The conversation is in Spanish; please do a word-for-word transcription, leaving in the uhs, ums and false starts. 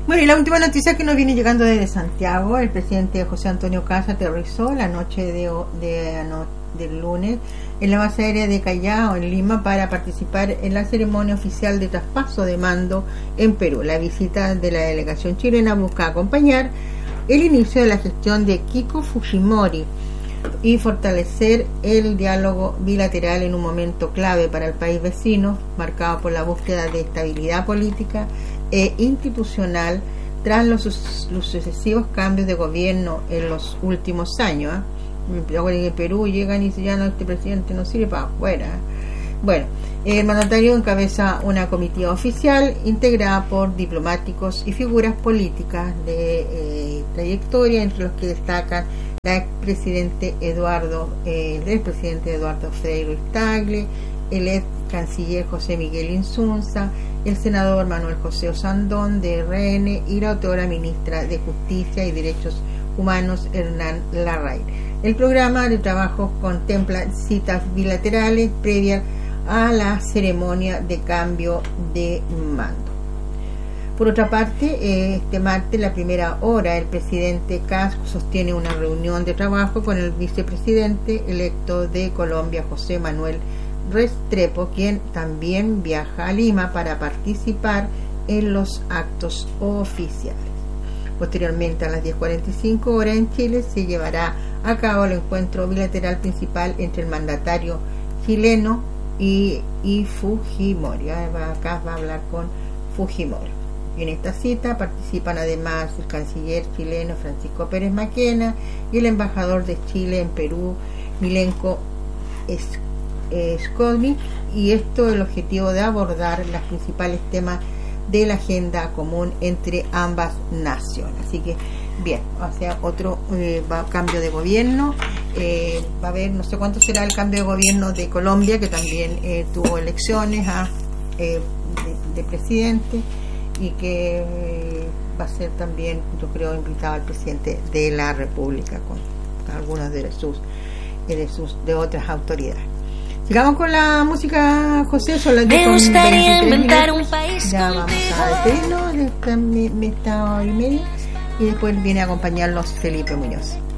Bueno, y la última noticia que nos viene llegando desde Santiago: el presidente José Antonio Kast aterrizó la noche de, de, no, del lunes en la base aérea de Callao, en Lima, para participar en la ceremonia oficial de traspaso de mando en Perú. La visita de la delegación chilena busca acompañar el inicio de la gestión de Keiko Fujimori y fortalecer el diálogo bilateral en un momento clave para el país vecino, marcado por la búsqueda de estabilidad política e institucional tras los, los sucesivos cambios de gobierno en los últimos años. ¿eh? Ahora en Perú llegan y dicen, ya no, este presidente no sirve para afuera. Bueno, el mandatario encabeza una comitiva oficial integrada por diplomáticos y figuras políticas de eh, trayectoria, entre los que destacan la expresidente Eduardo, eh, el expresidente Eduardo Frei Ruiz-Tagle, el ex canciller José Miguel Insunza, el senador Manuel José Osandón de R N y la autora ministra de Justicia y Derechos Humanos Hernán Larraín. El programa de trabajo contempla citas bilaterales previas a la ceremonia de cambio de mando. Por otra parte, este martes, la primera hora, el presidente Kast sostiene una reunión de trabajo con el vicepresidente electo de Colombia, José Manuel Restrepo, quien también viaja a Lima para participar en los actos oficiales. Posteriormente, a las diez cuarenta y cinco horas en Chile, se llevará a cabo el encuentro bilateral principal entre el mandatario chileno y, y Fujimori. Acá va a hablar con Fujimori. En esta cita participan además el canciller chileno Francisco Pérez Maquena y el embajador de Chile en Perú, Milenko Skodnik, y esto es el objetivo de abordar los principales temas de la agenda común entre ambas naciones. Así que bien, o sea, otro eh, va, cambio de gobierno, eh, va a haber, no sé cuánto será el cambio de gobierno de Colombia, que también eh, tuvo elecciones a, eh, de, de presidente, y que eh, va a ser también, yo creo, invitado al presidente de la República con, con algunas de sus, de sus de otras autoridades. Sigamos con la música, José. Son las Me gustaría inventar un país. Ya vamos a despedirnos de esta, esta hora y media, y después viene a acompañarnos Felipe Muñoz.